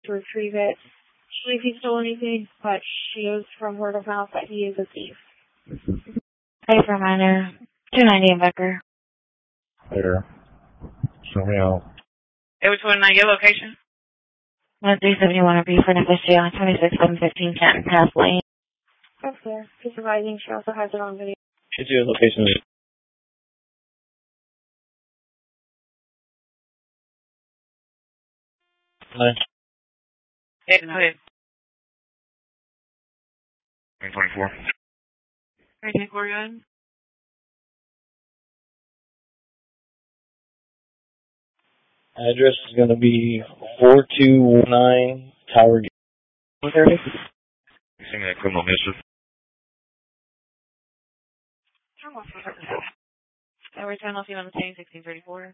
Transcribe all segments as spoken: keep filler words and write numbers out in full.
to retrieve it. Usually if he stole anything, but she knows from word of mouth that he is a thief. Hey, for minor. two ninety in Becker. There. Show me out. Hey, which one? Your location? one three seven one B for Neficio on twenty-six seven fifteen Canton Path Lane. That's there. She's surviving. She also has her own video. What's your location? Nine. Yeah, go ahead. nine twenty-four. Right, Nick, we're good. Address is going to be four two one nine Tower Gate. Okay. Sing that criminal history. I return off you on the chain sixteen thirty-four.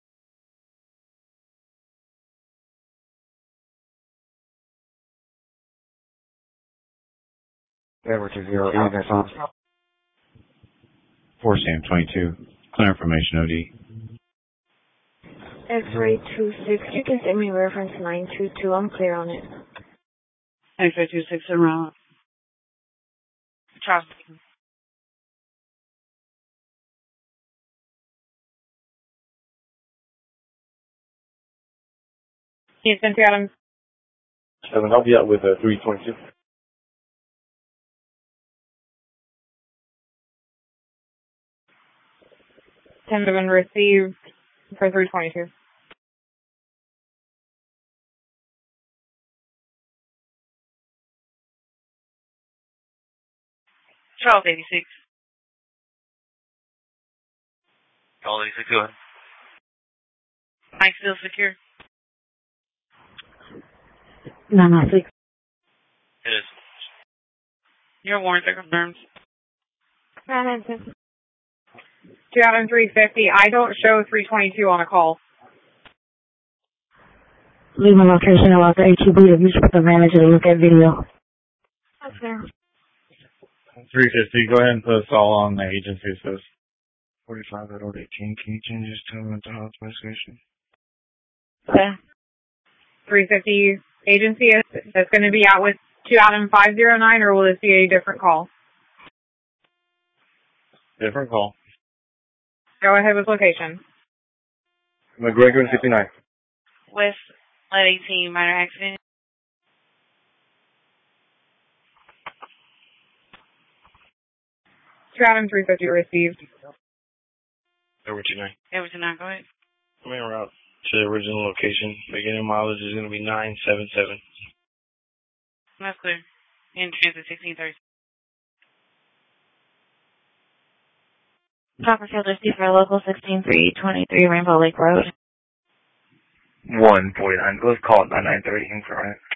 Edward two zero eight, that's on. four Sam twenty-two. Clear information, O D. X-ray two six. You can send me reference nine two two. I'm clear on it. X-ray two six around. Charles. He's been to Adam. Seven, I'll be out with uh, three twenty-two. ten have been received for three twenty-two. Charles eighty-six. Charles eighty-six, go ahead. Mike still secure? nine nine six. It is. Your warrants are confirmed. nine nine six. two Adam three fifty. I don't show three twenty-two on a call. Leave my location allows the H E B to use with the manager to look at video. That's there. three fifty, go ahead and put us all on the agency, says. forty-five at old eighteen, can you change this to the house investigation? Okay. three fifty agency is that's going to be out with two Adam five oh nine, or will this be a different call? Different call. Go ahead with location. McGregor fifty-nine. West Let eighteen, minor accident. two Adam three fifty received. Over two nine. Over to nine, go ahead. I'm en route to the original location. Beginning mileage is going to be nine seven seven. That's clear. In transit sixteen thirty. Copperfield received for local sixteen three twenty-three Rainbow Lake Road. one forty-nine. Let's call it nine nine three. Incorrect.